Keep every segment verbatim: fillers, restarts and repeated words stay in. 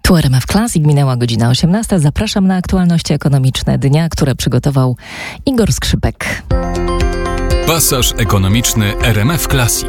Tu R M F Classic, minęła godzina osiemnasta. Zapraszam na aktualności ekonomiczne dnia, które przygotował Igor Skrzypek. Pasaż ekonomiczny R M F Classic.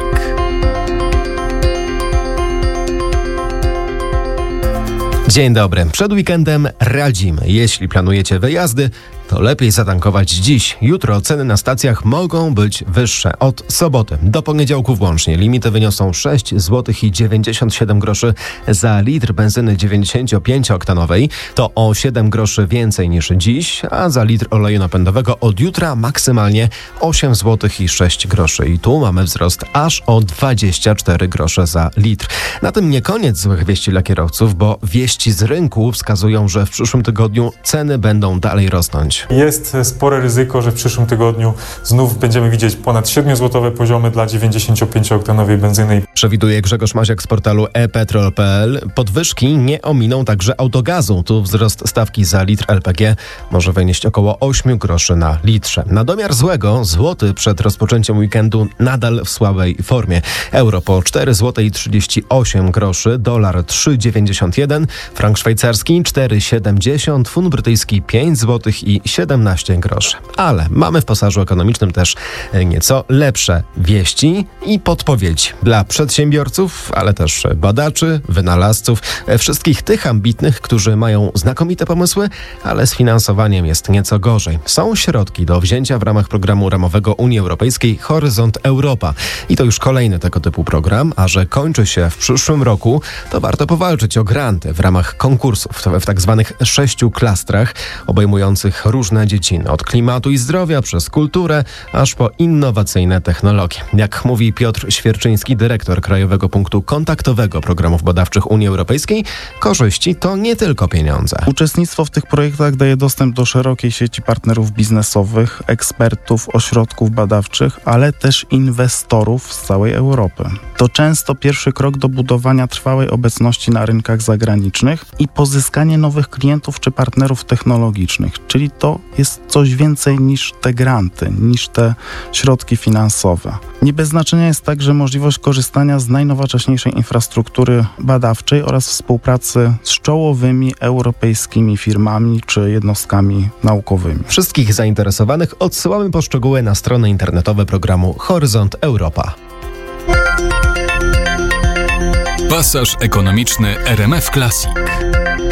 Dzień dobry. Przed weekendem radzimy. Jeśli planujecie wyjazdy, to lepiej zatankować dziś. Jutro ceny na stacjach mogą być wyższe. Od soboty do poniedziałku włącznie limity wyniosą sześć złotych dziewięćdziesiąt siedem groszy za litr benzyny dziewięćdziesięciopięcioktanowej. To o siedem groszy więcej niż dziś, a za litr oleju napędowego od jutra maksymalnie osiem złotych sześć groszy. I tu mamy wzrost aż o dwadzieścia cztery grosze za litr. Na tym nie koniec złych wieści dla kierowców, bo wieści z rynku wskazują, że w przyszłym tygodniu ceny będą dalej rosnąć. Jest spore ryzyko, że w przyszłym tygodniu znów będziemy widzieć ponad siedmiozłotowe poziomy dla dziewięćdziesięciopięciooktanowej benzyny. Przewiduje Grzegorz Maziak z portalu e petrol kropka p l. Podwyżki nie ominą także autogazu. Tu wzrost stawki za litr L P G może wynieść około osiem groszy na litrze. Na domiar złego złoty przed rozpoczęciem weekendu nadal w słabej formie. Euro po cztery złote trzydzieści osiem groszy, dolar trzy dziewięćdziesiąt jeden, frank szwajcarski cztery siedemdziesiąt, funt brytyjski pięć złotych i siedemnaście groszy. Ale mamy w pasażu ekonomicznym też nieco lepsze wieści i podpowiedzi dla przedsiębiorców, ale też badaczy, wynalazców, wszystkich tych ambitnych, którzy mają znakomite pomysły, ale z finansowaniem jest nieco gorzej. Są środki do wzięcia w ramach programu ramowego Unii Europejskiej Horyzont Europa. I to już kolejny tego typu program, a że kończy się w przyszłym roku, to warto powalczyć o granty w ramach konkursów w tak zwanych sześciu klastrach obejmujących różne dziedziny, od klimatu i zdrowia przez kulturę, aż po innowacyjne technologie. Jak mówi Piotr Świerczyński, dyrektor Krajowego Punktu Kontaktowego Programów Badawczych Unii Europejskiej, korzyści to nie tylko pieniądze. Uczestnictwo w tych projektach daje dostęp do szerokiej sieci partnerów biznesowych, ekspertów, ośrodków badawczych, ale też inwestorów z całej Europy. To często pierwszy krok do budowania trwałej obecności na rynkach zagranicznych i pozyskanie nowych klientów czy partnerów technologicznych, czyli to jest coś więcej niż te granty, niż te środki finansowe. Nie bez znaczenia jest także możliwość korzystania z najnowocześniejszej infrastruktury badawczej oraz współpracy z czołowymi europejskimi firmami czy jednostkami naukowymi. Wszystkich zainteresowanych odsyłamy po szczegóły na strony internetowe programu Horyzont Europa. Pasaż ekonomiczny R M F Classic.